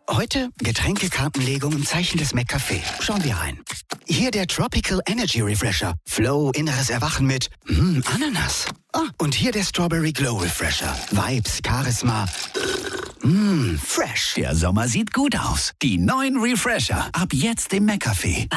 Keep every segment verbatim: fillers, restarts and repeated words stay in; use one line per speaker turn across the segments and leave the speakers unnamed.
Heute Getränkekartenlegung im Zeichen des McCafé. Schauen wir rein. Hier der Tropical Energy Refresher. Flow, inneres Erwachen mit mm, Ananas. Ah, und hier der Strawberry Glow Refresher. Vibes, Charisma. Mmm, fresh.
Der Sommer sieht gut aus. Die neuen Refresher. Ab jetzt im McCafé.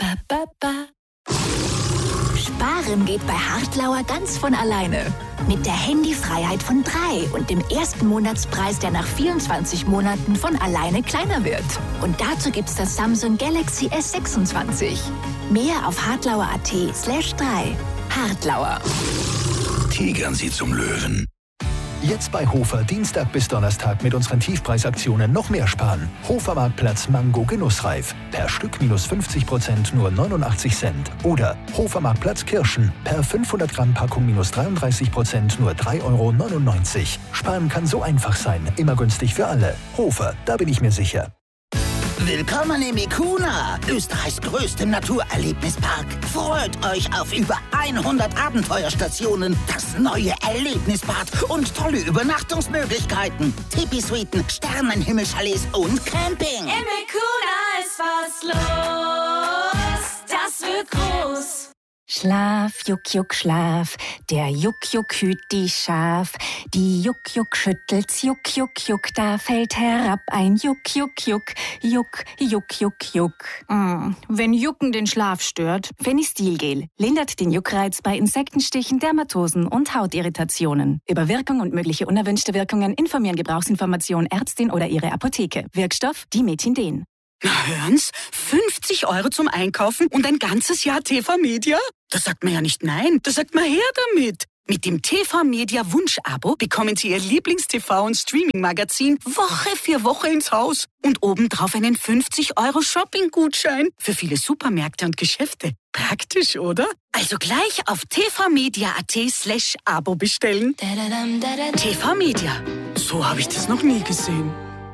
Sparen geht bei Hartlauer ganz von alleine. Mit der Handyfreiheit von drei und dem ersten Monatspreis, der nach vierundzwanzig Monaten von alleine kleiner wird. Und dazu gibt's das Samsung Galaxy S sechsundzwanzig. Mehr auf hartlauer.at slash drei. Hartlauer.
Tigern Sie zum Löwen.
Jetzt bei Hofer Dienstag bis Donnerstag mit unseren Tiefpreisaktionen noch mehr sparen. Hofer Marktplatz Mango Genussreif. Per Stück minus fünfzig Prozent nur neunundachtzig Cent. Oder Hofer Marktplatz Kirschen. Per fünfhundert Gramm Packung minus dreiunddreißig Prozent nur drei Euro neunundneunzig. Sparen kann so einfach sein. Immer günstig für alle. Hofer, da bin ich mir sicher.
Willkommen im Ikuna, Österreichs größtem Naturerlebnispark. Freut euch auf über hundert Abenteuerstationen, das neue Erlebnisbad und tolle Übernachtungsmöglichkeiten. Tipi-Suiten, Sternenhimmelchalets und Camping.
Im Ikuna ist was los, das wird groß.
Schlaf, Juck, Juck, Schlaf, der Juck, Juck hüt die Schaf. Die Juck, Juck schüttelt's, Juck, Juck, Juck, da fällt herab ein Juck, Juck, Juck, Juck, Juck, Juck, Juck. Mm, wenn Jucken den Schlaf stört, Fenistilgel lindert den Juckreiz bei Insektenstichen, Dermatosen und Hautirritationen. Über Wirkung und mögliche unerwünschte Wirkungen informieren Gebrauchsinformation Ärztin oder ihre Apotheke. Wirkstoff Dimethinden.
Na hören's, fünfzig Euro zum Einkaufen und ein ganzes Jahr T V Media? Da sagt man ja nicht nein, da sagt man her damit. Mit dem T V Media Wunsch-Abo bekommen Sie Ihr Lieblings-T V- und Streaming-Magazin Woche für Woche ins Haus. Und obendrauf einen fünfzig Euro Shopping-Gutschein für viele Supermärkte und Geschäfte. Praktisch, oder? Also gleich auf tvmedia.at slash Abo bestellen. T V Media, so habe ich das noch nie gesehen.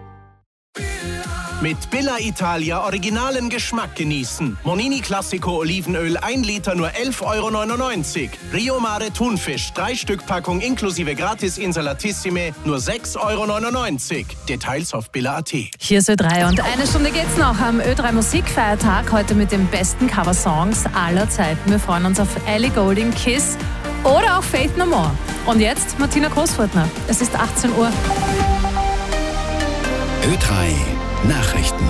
Mit Billa Italia originalen Geschmack genießen. Monini Classico Olivenöl ein Liter nur elf Euro neunundneunzig. Rio Mare Thunfisch drei Stück Packung inklusive Gratis Insalatissime nur sechs Euro neunundneunzig. Details auf billa punkt at.
Hier ist Ö drei und eine Stunde geht's noch am Ö drei Musikfeiertag. Heute mit den besten Coversongs aller Zeiten. Wir freuen uns auf Ellie Goulding, Kiss oder auch Faith No More. Und jetzt Martina Großfurtner. Es ist achtzehn Uhr.
Ö drei Nachrichten.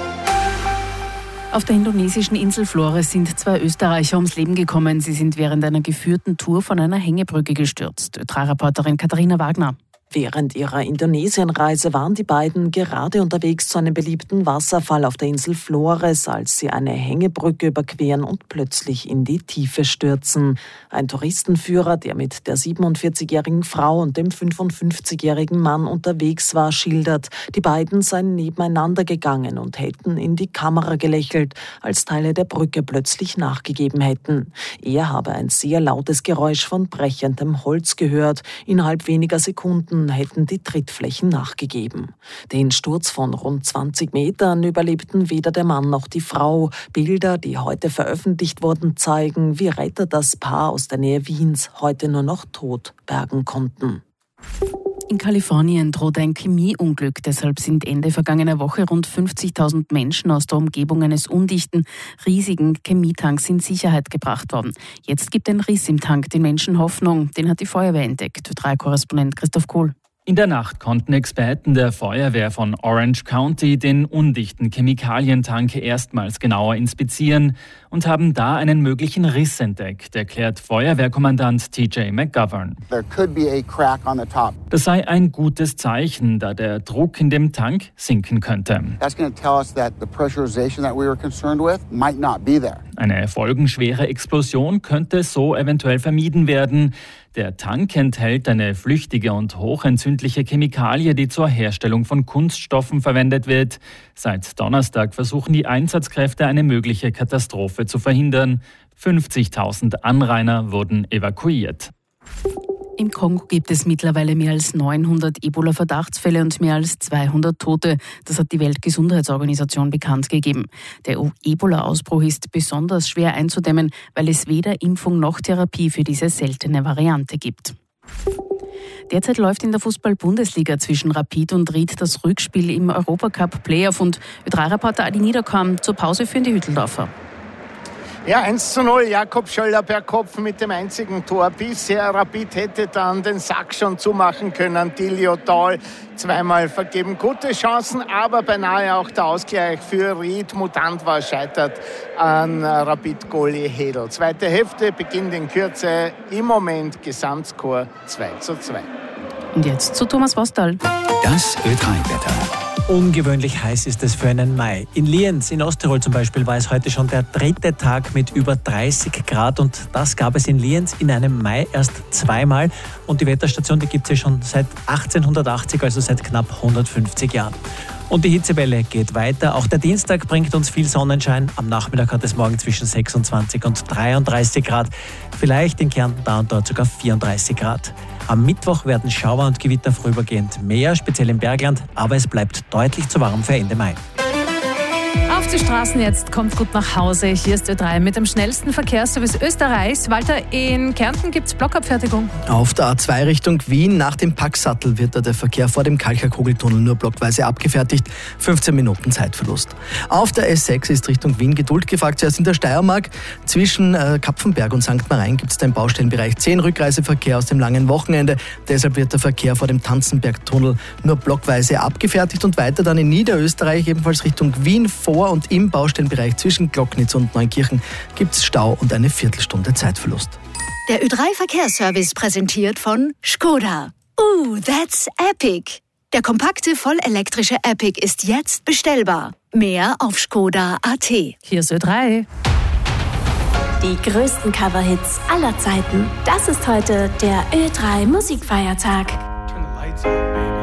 Auf der indonesischen Insel Flores sind zwei Österreicher ums Leben gekommen. Sie sind während einer geführten Tour von einer Hängebrücke gestürzt. Ö drei Reporterin Katharina Wagner.
Während ihrer Indonesienreise waren die beiden gerade unterwegs zu einem beliebten Wasserfall auf der Insel Flores, als sie eine Hängebrücke überqueren und plötzlich in die Tiefe stürzen. Ein Touristenführer, der mit der siebenundvierzigjährigen Frau und dem fünfundfünfzigjährigen Mann unterwegs war, schildert, die beiden seien nebeneinander gegangen und hätten in die Kamera gelächelt, als Teile der Brücke plötzlich nachgegeben hätten. Er habe ein sehr lautes Geräusch von brechendem Holz gehört. Innerhalb weniger Sekunden hätten die Trittflächen nachgegeben. Den Sturz von rund zwanzig Metern überlebten weder der Mann noch die Frau. Bilder, die heute veröffentlicht wurden, zeigen, wie Retter das Paar aus der Nähe Wiens heute nur noch tot bergen konnten.
In Kalifornien droht ein Chemieunglück. Deshalb sind Ende vergangener Woche rund fünfzigtausend Menschen aus der Umgebung eines undichten, riesigen Chemietanks in Sicherheit gebracht worden. Jetzt gibt ein Riss im Tank den Menschen Hoffnung. Den hat die Feuerwehr entdeckt. Ö drei Korrespondent Christoph Kohl.
In der Nacht konnten Experten der Feuerwehr von Orange County den undichten Chemikalientank erstmals genauer inspizieren und haben da einen möglichen Riss entdeckt, erklärt Feuerwehrkommandant T J McGovern.
There could be a crack on the top.
Das sei ein gutes Zeichen, da der Druck in dem Tank sinken könnte.
That's going to tell us that the pressurization that we were concerned with might not be there.
Eine folgenschwere Explosion könnte so eventuell vermieden werden. Der Tank enthält eine flüchtige und hochentzündliche Chemikalie, die zur Herstellung von Kunststoffen verwendet wird. Seit Donnerstag versuchen die Einsatzkräfte, eine mögliche Katastrophe zu verhindern. fünfzigtausend Anrainer wurden evakuiert.
Im Kongo gibt es mittlerweile mehr als neunhundert Ebola-Verdachtsfälle und mehr als zweihundert Tote. Das hat die Weltgesundheitsorganisation bekannt gegeben. Der Ebola-Ausbruch ist besonders schwer einzudämmen, weil es weder Impfung noch Therapie für diese seltene Variante gibt. Derzeit läuft in der Fußball-Bundesliga zwischen Rapid und Ried das Rückspiel im Europacup-Playoff und Ö drei Reporter Adi Nieder kam zur Pause für die Hütteldorfer.
Ja, eins zu null, Jakob Schöller per Kopf mit dem einzigen Tor. Bisher Rapid hätte dann den Sack schon zumachen können. Dilio Dahl zweimal vergeben. Gute Chancen, aber beinahe auch der Ausgleich für Ried. Mutant war scheitert an Rapid-Goalie Hedl. Zweite Hälfte beginnt in Kürze. Im Moment Gesamtscore zwei zu zwei.
Und jetzt zu Thomas Vostal.
Das Ö drei Wetter.
Ungewöhnlich heiß ist es für einen Mai. In Lienz, in Osttirol zum Beispiel, war es heute schon der dritte Tag mit über dreißig Grad und das gab es in Lienz in einem Mai erst zweimal. Und die Wetterstation, die gibt es ja schon seit achtzehnhundertachtzig, also seit knapp hundertfünfzig Jahren. Und die Hitzewelle geht weiter. Auch der Dienstag bringt uns viel Sonnenschein. Am Nachmittag hat es morgen zwischen sechsundzwanzig und dreiunddreißig Grad. Vielleicht in Kärnten da und dort sogar vierunddreißig Grad. Am Mittwoch werden Schauer und Gewitter vorübergehend mehr, speziell im Bergland. Aber es bleibt deutlich zu warm für Ende Mai.
Auf die Straßen jetzt, kommt gut nach Hause. Hier ist Ö drei mit dem schnellsten Verkehrsservice Österreichs. Walter, in Kärnten gibt es Blockabfertigung.
Auf der A zwei Richtung Wien nach dem Packsattel wird da der Verkehr vor dem Kalcher-Kugeltunnel nur blockweise abgefertigt. fünfzehn Minuten Zeitverlust. Auf der S sechs ist Richtung Wien Geduld gefragt. Zuerst in der Steiermark. Zwischen äh, Kapfenberg und Sankt Marien gibt es den Baustellenbereich zehn Rückreiseverkehr aus dem langen Wochenende. Deshalb wird der Verkehr vor dem Tanzenbergtunnel nur blockweise abgefertigt. Und weiter dann in Niederösterreich, ebenfalls Richtung Wien vor und im Baustellenbereich zwischen Glocknitz und Neunkirchen gibt es Stau und eine Viertelstunde Zeitverlust.
Der Ö drei Verkehrsservice präsentiert von Skoda. Ooh, that's epic! Der kompakte, vollelektrische Epic ist jetzt bestellbar. Mehr auf skoda punkt a t.
Hier ist Ö drei.
Die größten Coverhits aller Zeiten. Das ist heute der Ö drei Musikfeiertag.